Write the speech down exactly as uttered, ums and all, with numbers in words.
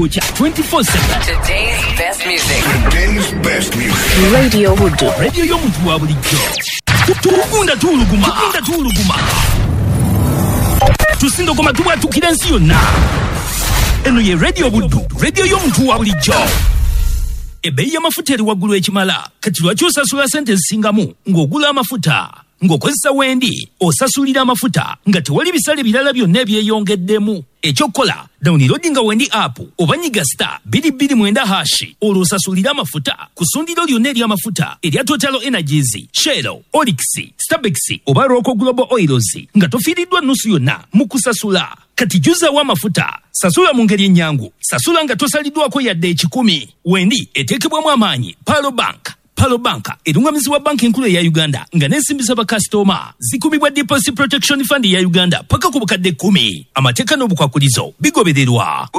twenty-four seven. Today's best music. Today's best music. Radio Hudu. Radio y'omuntu wa bulijjo. Tukunda tuluguma. Tukunda tuluguma. Tusindo koma tuwa tukirensi yonna. Eno ye Radio Hudu. Radio y'omuntu wa bulijjo. Ebei y'amafuta eri waggulu ekimala. Kati lwaki osasula sente zisingamu ng'ogula amafuta? Ng'okozesa wendi osasulira amafuta nga tewali bisale birala byonna ebyeyongeddemu. Ekyokola downloadinga wendi app oba nyiga star biri biri mwenda hashi olwo osasulira amafuta ku ssundiro lyonna ery'amafuta erya Total Energies, Shell, Olix, Starbex oba Roko Global Oils nga tofiiriddwa nusu yonna mu kusasula. Kati juza wa mafuta sasula mu ngeri ennyangu, sasula nga tosaliddwako yadde ekikumi. Wendi eteekebwamu amaanyi Palo Bank. Palo Bank erungamizibwa banki enkulu ya Uganda nga n'ensimbi z'abakasitoma zikubibwa Deposit Protection Fund ya Uganda paka ku bukadde kumi. Amateeka n'obukwakulizo bigobererwa.